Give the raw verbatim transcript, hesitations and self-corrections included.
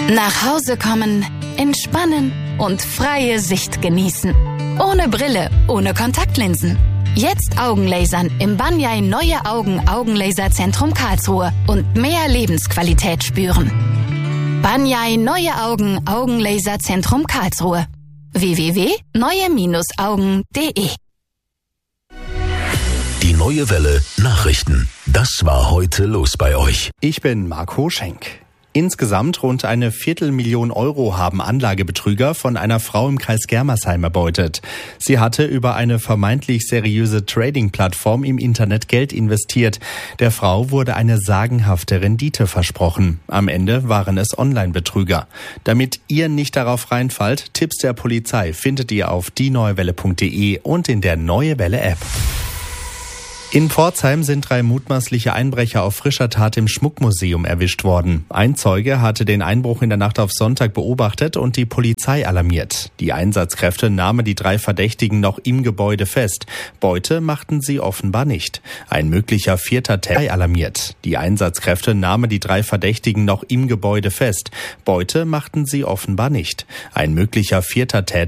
Nach Hause kommen, entspannen und freie Sicht genießen. Ohne Brille, ohne Kontaktlinsen. Jetzt Augenlasern im Banyai Neue Augen Augenlaserzentrum Karlsruhe und mehr Lebensqualität spüren. Banyai Neue Augen Augenlaserzentrum Karlsruhe. w w w punkt neue augen punkt de Die Neue Welle Nachrichten. Das war heute los bei euch. Ich bin Marco Schenk. Insgesamt rund eine Viertelmillion Euro haben Anlagebetrüger von einer Frau im Kreis Germersheim erbeutet. Sie hatte über eine vermeintlich seriöse Trading-Plattform im Internet Geld investiert. Der Frau wurde eine sagenhafte Rendite versprochen. Am Ende waren es Online-Betrüger. Damit ihr nicht darauf reinfallt, Tipps der Polizei findet ihr auf die neue welle punkt de und in der Neue Welle App. In Pforzheim sind drei mutmaßliche Einbrecher auf frischer Tat im Schmuckmuseum erwischt worden. Ein Zeuge hatte den Einbruch in der Nacht auf Sonntag beobachtet und die Polizei alarmiert. Die Einsatzkräfte nahmen die drei Verdächtigen noch im Gebäude fest. Beute machten sie offenbar nicht. Ein möglicher vierter Täter alarmiert. Die Einsatzkräfte nahmen die drei Verdächtigen noch im Gebäude fest. Beute machten sie offenbar nicht. Ein möglicher vierter Täter